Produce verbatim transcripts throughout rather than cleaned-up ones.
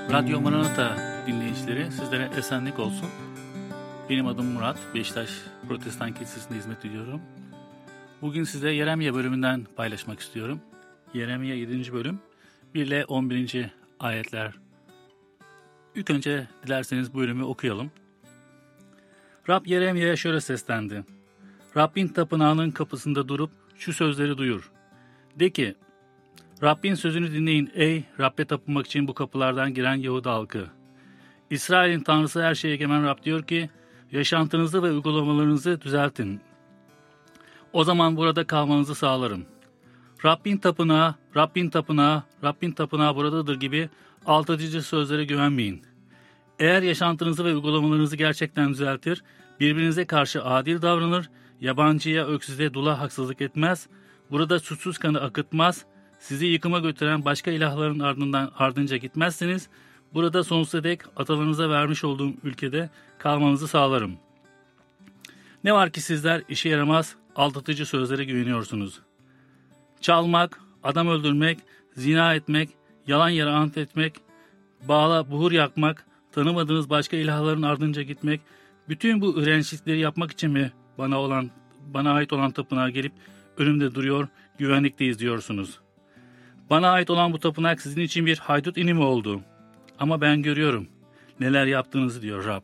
Radyo Maranata dinleyicileri, sizlere esenlik olsun. Benim adım Murat, Beşiktaş Protestan Kilisesi'nde hizmet ediyorum. Bugün size Yeremye bölümünden paylaşmak istiyorum. Yeremye yedinci bölüm, bir ile on birinci ayetler. İlk önce dilerseniz bu bölümü okuyalım. Rab Yeremye'ye şöyle seslendi. Rabbin tapınağının kapısında durup şu sözleri duyur. De ki, Rabbin sözünü dinleyin ey Rab'be tapınmak için bu kapılardan giren Yahuda halkı. İsrail'in Tanrısı her şeye egemen Rab diyor ki, yaşantınızı ve uygulamalarınızı düzeltin. O zaman burada kalmanızı sağlarım. Rabbin tapınağı, Rabbin tapınağı, Rabbin tapınağı buradadır gibi aldatıcı sözlere güvenmeyin. Eğer yaşantınızı ve uygulamalarınızı gerçekten düzeltir, birbirinize karşı adil davranır, yabancıya, öksüze, dula haksızlık etmez, burada suçsuz kanı akıtmaz, sizi yıkıma götüren başka ilahların ardından ardınca gitmezsiniz, burada sonsuza dek atalarınıza vermiş olduğum ülkede kalmanızı sağlarım. Ne var ki sizler işe yaramaz, aldatıcı sözlere güveniyorsunuz. Çalmak, adam öldürmek, zina etmek, yalan yere ant etmek, bağla buhur yakmak, tanımadığınız başka ilahların ardınca gitmek, bütün bu iğrençlikleri yapmak için mi bana olan, bana ait olan tapınağa gelip önümde duruyor, güvenlikteyiz diyorsunuz. Bana ait olan bu tapınak sizin için bir haydut inimi oldu. Ama ben görüyorum neler yaptığınızı diyor Rab.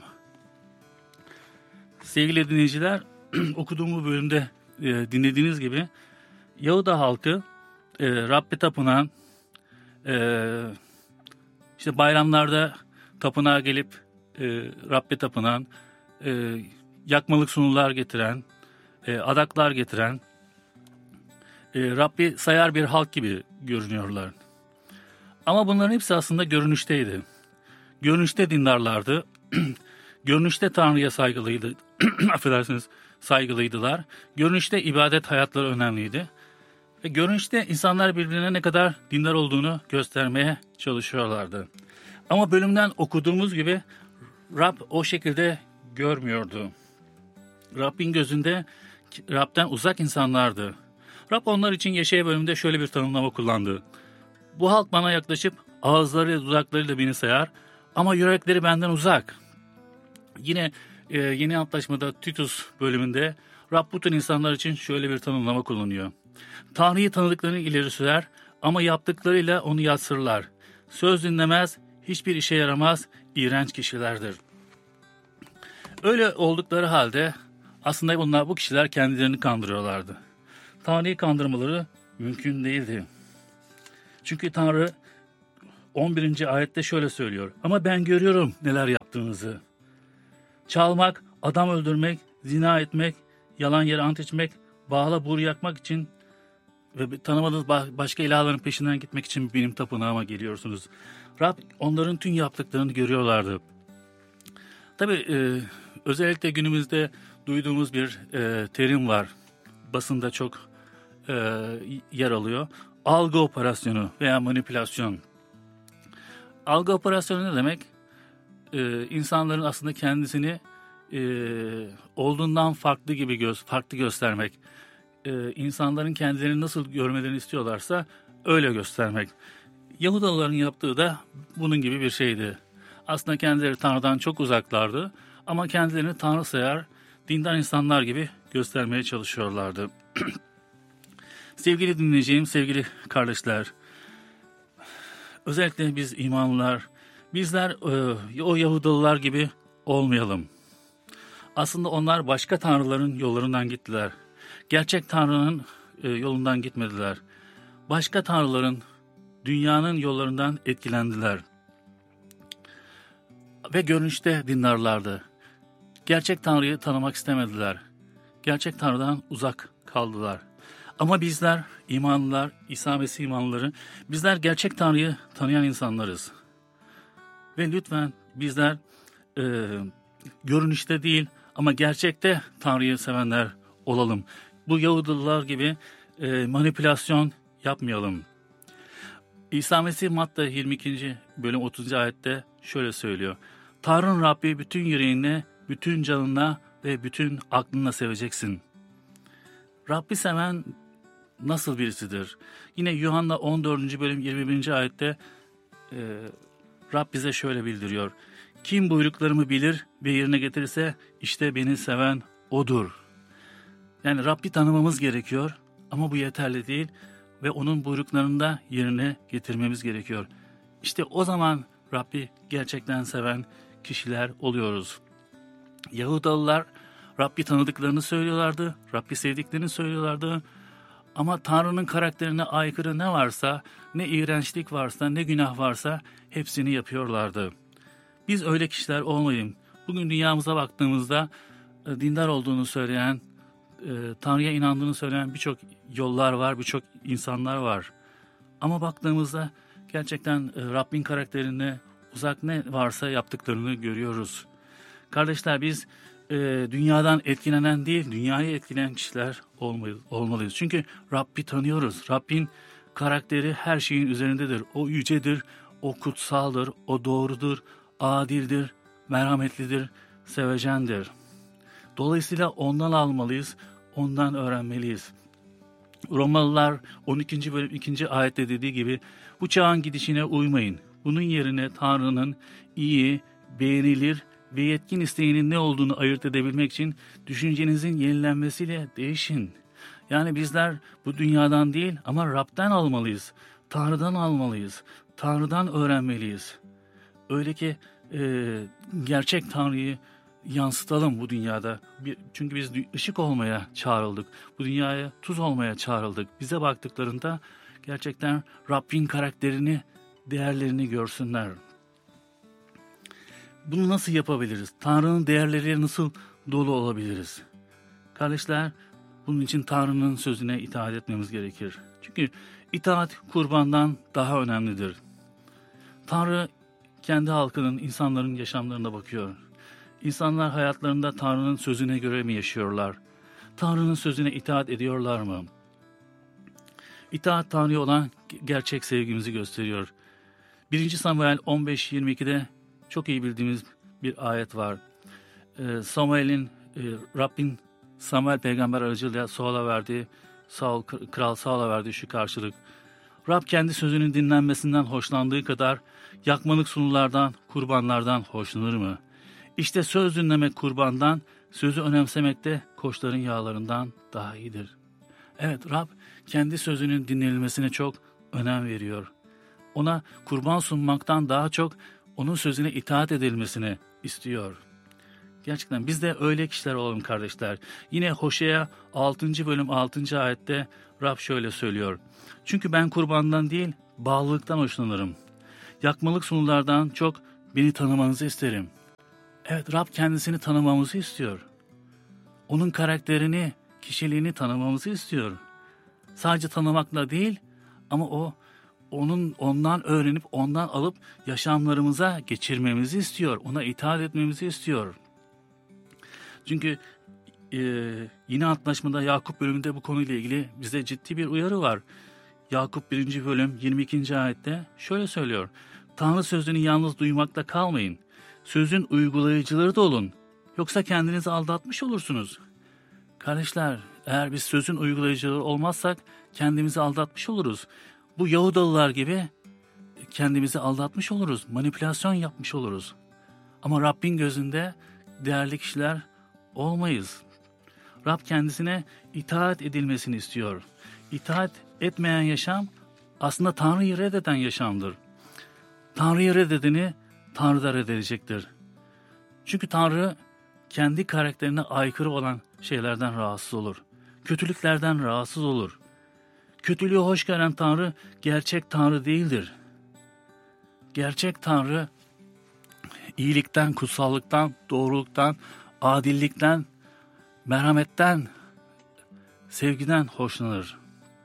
Sevgili dinleyiciler, okuduğum bu bölümde e, dinlediğiniz gibi Yahuda halkı e, Rab'be tapınan, e, işte bayramlarda tapınağa gelip e, Rab'be tapınan, e, yakmalık sunular getiren, e, adaklar getiren, e, Rabbi sayar bir halk gibi görünüyorlar. Ama bunların hepsi aslında görünüşteydi. Görünüşte dindarlardı. Görünüşte Tanrı'ya saygılıydı. Affedersiniz, saygılıydılar. Görünüşte ibadet hayatları önemliydi. Ve görünüşte insanlar birbirine ne kadar dindar olduğunu göstermeye çalışıyorlardı. Ama bölümden okuduğumuz gibi Rab o şekilde görmüyordu. Rabbin gözünde Rab'den uzak insanlardı. Rab onlar için Yeşaya bölümünde şöyle bir tanımlama kullandı. Bu halk bana yaklaşıp ağızları ve dudaklarıyla beni sayar ama yürekleri benden uzak. Yine e, Yeni Antlaşmada Titus bölümünde Rab bu tür insanlar için şöyle bir tanımlama kullanıyor. Tanrı'yı tanıdıklarını ileri sürer ama yaptıklarıyla onu yadsırlar. Söz dinlemez, hiçbir işe yaramaz, iğrenç kişilerdir. Öyle oldukları halde aslında bunlar, bu kişiler kendilerini kandırıyorlardı. Tanrı'yı kandırmaları mümkün değildi. Çünkü Tanrı on birinci ayette şöyle söylüyor. Ama ben görüyorum neler yaptığınızı. Çalmak, adam öldürmek, zina etmek, yalan yere ant içmek, bağla buğur yakmak için ve tanımadığınız başka ilahların peşinden gitmek için benim tapınağıma geliyorsunuz. Rab onların tüm yaptıklarını görüyorlardı. Tabii e, özellikle günümüzde duyduğumuz bir e, terim var. Basında çok e, yer alıyor. Algı operasyonu veya manipülasyon. Algı operasyonu ne demek? Ee, insanların aslında kendisini e, olduğundan farklı gibi göz, farklı göstermek. Ee, insanların kendilerini nasıl görmelerini istiyorlarsa öyle göstermek. Yahudalıların yaptığı da bunun gibi bir şeydi. Aslında kendileri Tanrı'dan çok uzaklardı ama kendilerini Tanrı sayar, dindar insanlar gibi göstermeye çalışıyorlardı. Sevgili dinleyeceğim, sevgili kardeşler, özellikle biz imanlılar, bizler e, o Yahudalılar gibi olmayalım. Aslında onlar başka tanrıların yollarından gittiler. Gerçek Tanrı'nın e, yolundan gitmediler. Başka tanrıların, dünyanın yollarından etkilendiler. Ve görünüşte dindarlardı. Gerçek Tanrı'yı tanımak istemediler. Gerçek Tanrı'dan uzak kaldılar. Ama bizler imanlılar, İsa Mesih imanlıları, bizler gerçek Tanrı'yı tanıyan insanlarız. Ve lütfen bizler e, görünüşte değil ama gerçekte Tanrı'yı sevenler olalım. Bu Yahudiler gibi e, manipülasyon yapmayalım. İsa Mesih Matta yirmi ikinci bölüm otuzuncu ayette şöyle söylüyor. Tanrı'nın Rabbi bütün yüreğinle, bütün canınla ve bütün aklınla seveceksin. Rabbi seven nasıl birisidir? Yine Yuhanna on dördüncü bölüm yirmi birinci ayette e, Rab bize şöyle bildiriyor. Kim buyruklarımı bilir ve yerine getirirse işte beni seven odur. Yani Rabbi tanımamız gerekiyor ama bu yeterli değil ve onun buyruklarını da yerine getirmemiz gerekiyor. İşte o zaman Rabbi gerçekten seven kişiler oluyoruz. Yahudalılar Rabbi tanıdıklarını söylüyorlardı, Rabbi sevdiklerini söylüyorlardı. Ama Tanrı'nın karakterine aykırı ne varsa, ne iğrençlik varsa, ne günah varsa hepsini yapıyorlardı. Biz öyle kişiler olmayalım. Bugün dünyamıza baktığımızda e, dindar olduğunu söyleyen, e, Tanrı'ya inandığını söyleyen birçok yollar var, birçok insanlar var. Ama baktığımızda gerçekten e, Rabbin karakterine uzak ne varsa yaptıklarını görüyoruz. Kardeşler biz e, dünyadan etkilenen değil, dünyayı etkileyen kişiler olmalıyız, olmalıyız. Çünkü Rabbi tanıyoruz. Rabbin karakteri her şeyin üzerindedir. O yücedir, o kutsaldır, o doğrudur, adildir, merhametlidir, sevecendir. Dolayısıyla ondan almalıyız, ondan öğrenmeliyiz. Romalılar on ikinci bölüm ikinci ayette dediği gibi bu çağın gidişine uymayın. Bunun yerine Tanrı'nın iyi, beğenilir ve yetkin isteğinin ne olduğunu ayırt edebilmek için düşüncenizin yenilenmesiyle değişin. Yani bizler bu dünyadan değil ama Rab'den almalıyız. Tanrı'dan almalıyız. Tanrı'dan öğrenmeliyiz. Öyle ki e, gerçek Tanrı'yı yansıtalım bu dünyada. Bir, çünkü biz ışık olmaya çağrıldık. Bu dünyaya tuz olmaya çağrıldık. Bize baktıklarında gerçekten Rabbin karakterini, değerlerini görsünler. Bunu nasıl yapabiliriz? Tanrı'nın değerleriyle nasıl dolu olabiliriz? Kardeşler, bunun için Tanrı'nın sözüne itaat etmemiz gerekir. Çünkü itaat kurbandan daha önemlidir. Tanrı kendi halkının, insanların yaşamlarına bakıyor. İnsanlar hayatlarında Tanrı'nın sözüne göre mi yaşıyorlar? Tanrı'nın sözüne itaat ediyorlar mı? İtaat Tanrı'ya olan gerçek sevgimizi gösteriyor. birinci Samuel on beş yirmi ikide çok iyi bildiğimiz bir ayet var. Ee, Samuel'in, e, Rabbin Samuel peygamber aracılığıyla Saul'a verdiği, Saul, Kral Saul'a verdiği şu karşılık. Rab kendi sözünün dinlenmesinden hoşlandığı kadar yakmalık sunulardan, kurbanlardan hoşlanır mı? İşte söz dinlemek kurbandan, sözü önemsemek de koçların yağlarından daha iyidir. Evet, Rab kendi sözünün dinlenilmesine çok önem veriyor. Ona kurban sunmaktan daha çok onun sözüne itaat edilmesini istiyor. Gerçekten biz de öyle kişiler olalım kardeşler. Yine Hoşea altıncı bölüm altıncı ayette Rab şöyle söylüyor. Çünkü ben kurbandan değil bağlılıktan hoşlanırım. Yakmalık sunulardan çok beni tanımanızı isterim. Evet, Rab kendisini tanımamızı istiyor. Onun karakterini, kişiliğini tanımamızı istiyor. Sadece tanımakla değil ama o onun ondan öğrenip ondan alıp yaşamlarımıza geçirmemizi istiyor. Ona itaat etmemizi istiyor. Çünkü e, yine antlaşmada Yakup bölümünde bu konuyla ilgili bize ciddi bir uyarı var. Yakup birinci bölüm yirmi ikinci ayette şöyle söylüyor. Tanrı sözünü yalnız duymakla kalmayın. Sözün uygulayıcıları da olun. Yoksa kendinizi aldatmış olursunuz. Kardeşler, eğer biz sözün uygulayıcıları olmazsak kendimizi aldatmış oluruz. Bu Yahudalılar gibi kendimizi aldatmış oluruz. Manipülasyon yapmış oluruz. Ama Rabbin gözünde değerli kişiler olmayız. Rab kendisine itaat edilmesini istiyor. İtaat etmeyen yaşam aslında Tanrı'yı reddeden yaşamdır. Tanrı'yı reddedeni Tanrı da reddedecektir. Çünkü Tanrı kendi karakterine aykırı olan şeylerden rahatsız olur. Kötülüklerden rahatsız olur. Kötülüğü hoş gören Tanrı gerçek Tanrı değildir. Gerçek Tanrı iyilikten, kutsallıktan, doğruluktan, adillikten, merhametten, sevgiden hoşlanır.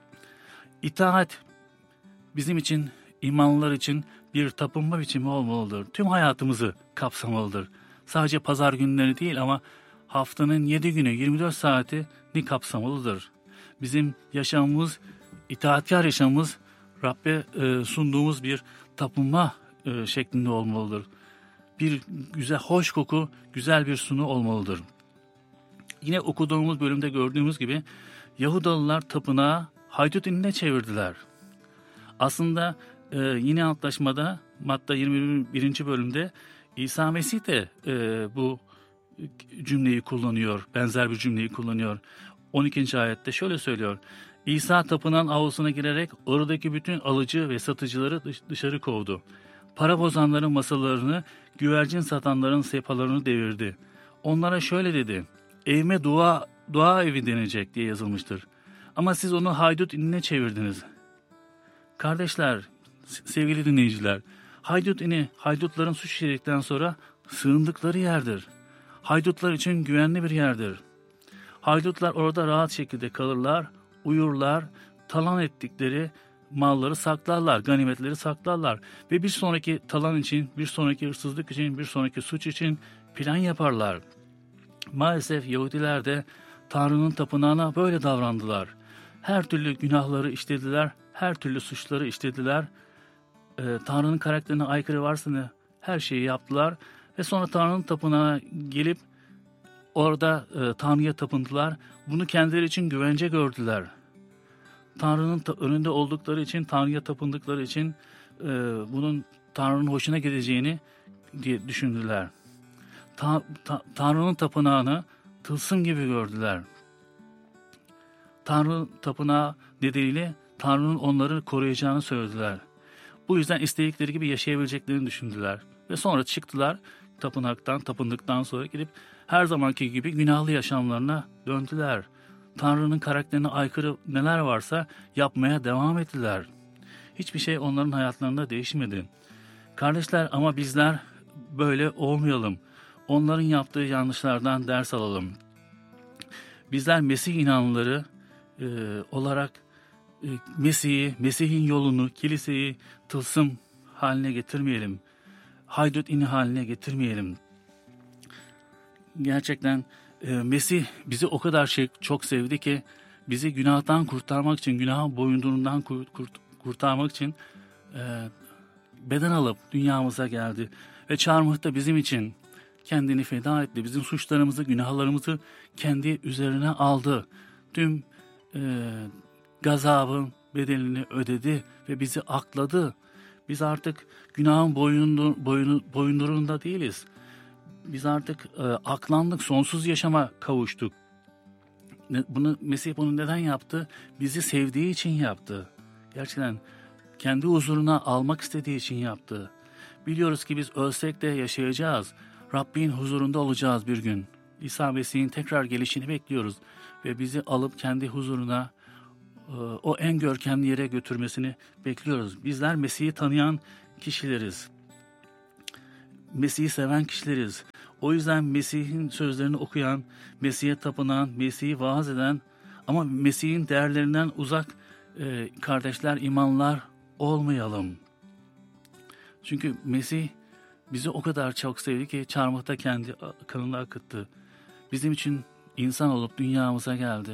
İtaat bizim için, imanlılar için bir tapınma biçimi olmalıdır. Tüm hayatımızı kapsamalıdır. Sadece pazar günleri değil ama haftanın yedi günü, yirmi dört saatini kapsamalıdır. Bizim yaşamımız, itaatkar yaşamımız Rabbe e, sunduğumuz bir tapınma e, şeklinde olmalıdır. Bir güzel, hoş koku, güzel bir sunu olmalıdır. Yine okuduğumuz bölümde gördüğümüz gibi Yahudalılar tapınağı haydut inine çevirdiler. Aslında e, yine antlaşmada Matta yirmi birinci bölümde İsa Mesih de e, bu cümleyi kullanıyor. Benzer bir cümleyi kullanıyor. on ikinci ayette şöyle söylüyor. İsa tapınan avlusuna girerek oradaki bütün alıcı ve satıcıları dışarı kovdu. Para bozanların masalarını, güvercin satanların sehpalarını devirdi. Onlara şöyle dedi. Evime dua, dua evi denecek diye yazılmıştır. Ama siz onu haydut inine çevirdiniz. Kardeşler, sevgili dinleyiciler, haydut ini, haydutların suç işledikten sonra sığındıkları yerdir. Haydutlar için güvenli bir yerdir. Haydutlar orada rahat şekilde kalırlar, uyurlar, talan ettikleri malları saklarlar, ganimetleri saklarlar ve bir sonraki talan için, bir sonraki hırsızlık için, bir sonraki suç için plan yaparlar. Maalesef Yahudiler de Tanrı'nın tapınağına böyle davrandılar. Her türlü günahları işlediler, her türlü suçları işlediler. Ee, Tanrı'nın karakterine aykırı varsa her şeyi yaptılar ve sonra Tanrı'nın tapınağına gelip orada e, Tanrı'ya tapındılar. Bunu kendileri için güvence gördüler. Tanrı'nın ta- önünde oldukları için, Tanrı'ya tapındıkları için e, bunun Tanrı'nın hoşuna gideceğini diye düşündüler. Ta- ta- Tanrı'nın tapınağını tılsım gibi gördüler. Tanrı'nın tapınağı nedeniyle Tanrı'nın onları koruyacağını söylediler. Bu yüzden istedikleri gibi yaşayabileceklerini düşündüler. Ve sonra çıktılar tapınaktan, tapındıktan sonra gidip her zamanki gibi günahlı yaşamlarına döndüler. Tanrı'nın karakterine aykırı neler varsa yapmaya devam ettiler. Hiçbir şey onların hayatlarında değişmedi. Kardeşler, ama bizler böyle olmayalım. Onların yaptığı yanlışlardan ders alalım. Bizler Mesih inanlıları e, olarak e, Mesih'i, Mesih'in yolunu, kiliseyi tılsım haline getirmeyelim. Haydut ini haline getirmeyelim. Gerçekten e, Mesih bizi o kadar şey çok sevdi ki bizi günahtan kurtarmak için, günahın boyundurundan kurt, kurt, kurtarmak için e, beden alıp dünyamıza geldi. Ve çarmıhta bizim için kendini feda etti. Bizim suçlarımızı, günahlarımızı kendi üzerine aldı. Tüm e, gazabın bedelini ödedi ve bizi akladı. Biz artık günahın boyundur, boyunu, boyundurunda değiliz. Biz artık e, aklandık, sonsuz yaşama kavuştuk. Ne, bunu Mesih bunu neden yaptı? Bizi sevdiği için yaptı. Gerçekten kendi huzuruna almak istediği için yaptı. Biliyoruz ki biz ölsek de yaşayacağız. Rabbin huzurunda olacağız bir gün. İsa Mesih'in tekrar gelişini bekliyoruz ve bizi alıp kendi huzuruna, o en görkemli yere götürmesini bekliyoruz. Bizler Mesih'i tanıyan kişileriz. Mesih'i seven kişileriz. O yüzden Mesih'in sözlerini okuyan, Mesih'e tapınan, Mesih'i vaaz eden ama Mesih'in değerlerinden uzak e, kardeşler, imanlar olmayalım. Çünkü Mesih bizi o kadar çok sevdi ki çarmıhta kendi kanını akıttı. Bizim için insan olup dünyamıza geldi.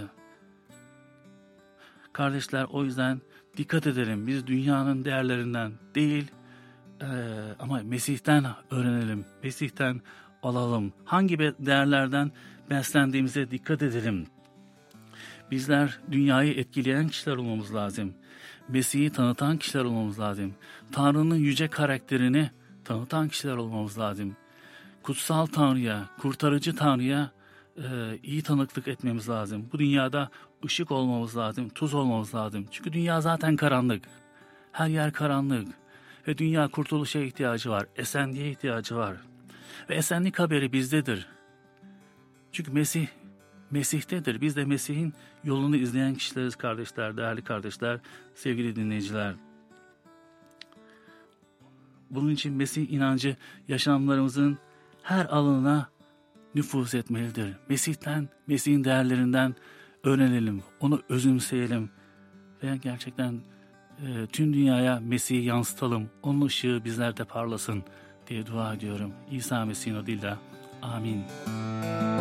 Kardeşler, o yüzden dikkat edelim. Biz dünyanın değerlerinden değil e, ama Mesih'ten öğrenelim. Mesih'ten alalım. Hangi değerlerden beslendiğimize dikkat edelim. Bizler dünyayı etkileyen kişiler olmamız lazım. Mesih'i tanıtan kişiler olmamız lazım. Tanrı'nın yüce karakterini tanıtan kişiler olmamız lazım. Kutsal Tanrı'ya, kurtarıcı Tanrı'ya e, iyi tanıklık etmemiz lazım. Bu dünyada ışık olmamız lazım, tuz olmamız lazım. Çünkü dünya zaten karanlık. Her yer karanlık. Ve dünya kurtuluşa ihtiyacı var, esenliğe ihtiyacı var. Ve esenlik haberi bizdedir. Çünkü Mesih, Mesih'tedir. Biz de Mesih'in yolunu izleyen kişileriz kardeşler, değerli kardeşler, sevgili dinleyiciler. Bunun için Mesih inancı yaşamlarımızın her alanına nüfuz etmelidir. Mesih'ten, Mesih'in değerlerinden öğrenelim, onu özümseyelim ve gerçekten e, tüm dünyaya Mesih'i yansıtalım. Onun ışığı bizlerde parlasın diye dua ediyorum. İsa Mesih'in adıyla. Amin.